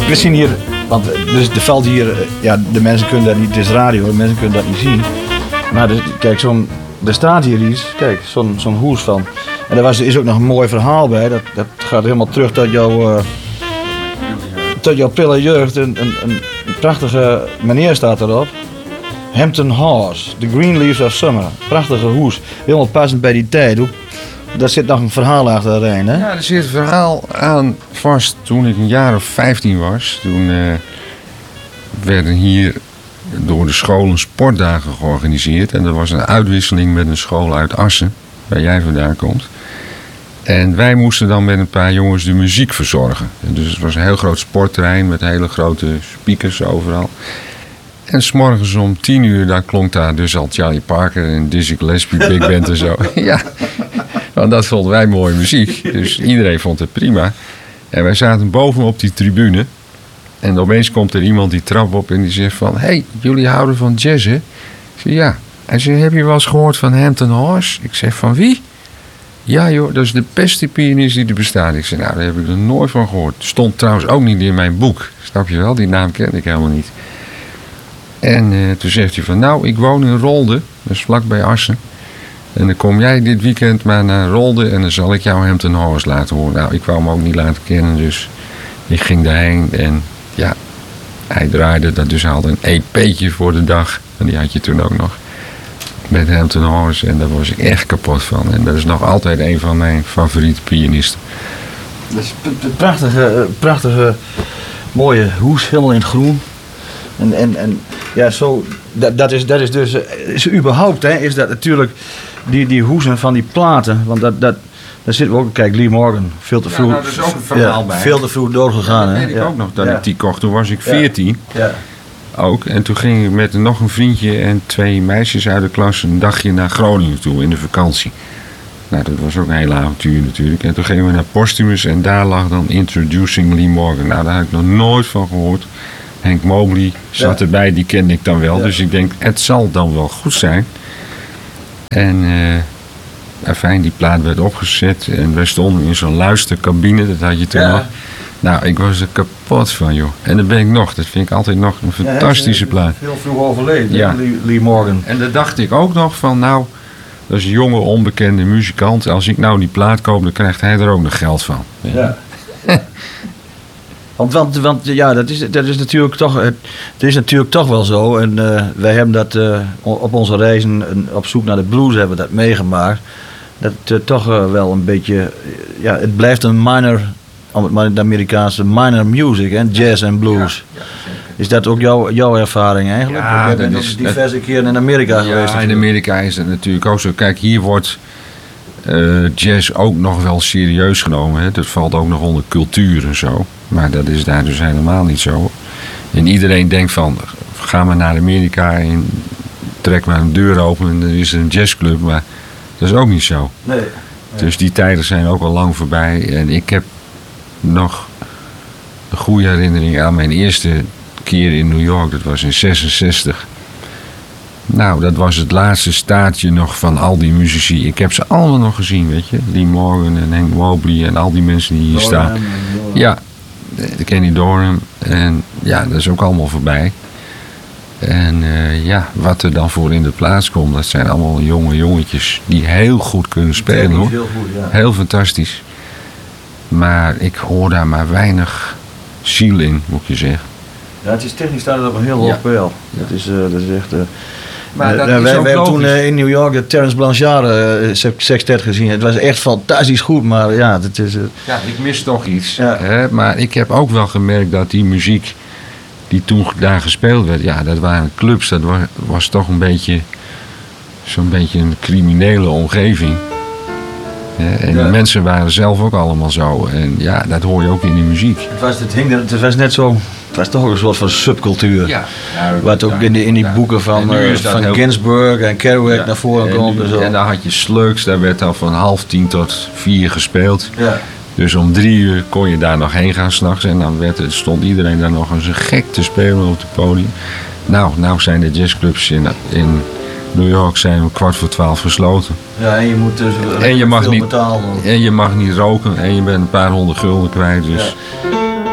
We zien hier, want dus er valt hier, de mensen kunnen dat niet, het is radio, de mensen kunnen dat niet zien. Maar kijk, er staat hier iets, kijk, zo'n hoes van. En er is ook nog een mooi verhaal bij, dat gaat helemaal terug tot jouw prille jeugd. Een prachtige meneer staat erop. Hampton Horse, The Green Leaves of Summer. Prachtige hoes, helemaal passend bij die tijd. Daar zit nog een verhaal achterheen, hè? Ja, er zit een verhaal aan vast. Toen ik een jaar of 15 was, toen werden hier door de school een sportdagen georganiseerd. En er was een uitwisseling met een school uit Assen, waar jij vandaan komt. En wij moesten dan met een paar jongens de muziek verzorgen. En dus het was een heel groot sportterrein met hele grote speakers overal. En 's morgens om 10 uur, daar klonk daar dus al Charlie Parker en Dizzy Gillespie, Big Band en zo. Ja, want dat vonden wij mooie muziek. Dus iedereen vond het prima. En wij zaten boven op die tribune. En opeens komt er iemand die trap op en die zegt van... Hey, jullie houden van jazz, hè? Ik zeg, ja. Hij zegt, heb je wel eens gehoord van Hampton Horse? Ik zeg, van wie? Ja joh, dat is de beste pianist die er bestaat. Ik zeg, nou, daar heb ik er nooit van gehoord. Stond trouwens ook niet in mijn boek. Snap je wel? Die naam kende ik helemaal niet. En toen zegt hij van, nou, ik woon in Rolde. Dat is vlakbij Assen. En dan kom jij dit weekend maar naar Rolde en dan zal ik jou Hampton Horse laten horen. Nou, ik wou hem ook niet laten kennen, dus ik ging daarheen. En ja, hij draaide dat, dus hij had een EP'tje voor de dag. En die had je toen ook nog. Met Hampton Horse. En daar was ik echt kapot van. En dat is nog altijd een van mijn favoriete pianisten. Dat is een prachtige, mooie hoes, helemaal in het groen. En ja, zo, dat is dus, is überhaupt, hè, is dat natuurlijk die hoezen van die platen. Want daar zitten we ook, kijk, Lee Morgan, veel te vroeg. Ja, nou, dat is ook een verhaal bij. Veel te vroeg doorgegaan. Dat hè? weet ik ook nog, dat ik die kocht. Toen was ik 14. Ja. Ook. En toen ging ik met nog een vriendje en 2 meisjes uit de klas een dagje naar Groningen toe in de vakantie. Nou, dat was ook een hele avontuur natuurlijk. En toen gingen we naar Posthumus en daar lag dan Introducing Lee Morgan. Nou, daar had ik nog nooit van gehoord. Henk Mobley zat erbij, die kende ik dan wel. Ja. Dus ik denk, het zal dan wel goed zijn. En fijn, die plaat werd opgezet. En wij stonden in zo'n luistercabine, dat had je toen nog. Nou, ik was er kapot van, joh. En dat ben ik nog. Dat vind ik altijd nog een fantastische plaat. Heel vroeg overleden, Lee Morgan. En daar dacht ik ook nog van, nou, dat is een jonge, onbekende muzikant. Als ik nou die plaat koop, dan krijgt hij er ook nog geld van. Ja. Want ja, dat is natuurlijk toch, het is natuurlijk toch wel zo. En wij hebben dat op onze reizen op zoek naar de blues hebben we dat meegemaakt. Dat toch wel een beetje, ja, het blijft een minor, om het maar in het Amerikaanse, minor music, hè, jazz en blues. Ja, is dat ook jouw ervaring eigenlijk? Ja, je bent ook diverse keren in Amerika geweest. Ja, in Amerika is het natuurlijk ook zo. Kijk, hier wordt jazz ook nog wel serieus genomen. Hè. Dat valt ook nog onder cultuur en zo. Maar dat is daar dus helemaal niet zo. En iedereen denkt van, ga maar naar Amerika en trek maar een deur open en dan is er een jazzclub. Maar dat is ook niet zo. Nee. Dus die tijden zijn ook al lang voorbij. En ik heb nog een goede herinnering aan mijn eerste keer in New York. Dat was in 1966. Nou, dat was het laatste staartje nog van al die muzici. Ik heb ze allemaal nog gezien, weet je. Lee Morgan en Hank Mobley en al die mensen die hier staan. Ja, de Kenny Dorham. En ja, dat is ook allemaal voorbij. En wat er dan voor in de plaats komt, dat zijn allemaal jonge jongetjes die heel goed kunnen spelen, hoor. Heel goed, ja. Heel fantastisch. Maar ik hoor daar maar weinig ziel in, moet je zeggen. Ja, het is technisch staat het op een heel hoog peil. Dat is echt... Maar dat wij hebben toen logisch. in New York de Terence Blanchard sextet gezien. Het was echt fantastisch goed, maar ja, dat is... Ja, ik mis toch iets. Ja. Hè? Maar ik heb ook wel gemerkt dat die muziek die toen daar gespeeld werd, ja, dat waren clubs, dat was toch een beetje zo'n beetje een criminele omgeving. En de mensen waren zelf ook allemaal zo. En ja, dat hoor je ook in die muziek. Het was net zo... Het was toch ook een soort van subcultuur. Ja. Wat ook in die boeken van Ginsberg en Kerouac naar voren komt. En dan had je Slugs, daar werd dan van 9:30 tot 4 gespeeld. Ja. Dus om 3 uur kon je daar nog heen gaan 's nachts. En dan stond iedereen daar nog eens een gek te spelen op het podium. Nou zijn de jazzclubs in New York zijn om 11:45 gesloten. Ja, en je moet dus en je mag veel niet betalen. En je mag niet roken en je bent een paar $100 kwijt. Dus. Ja.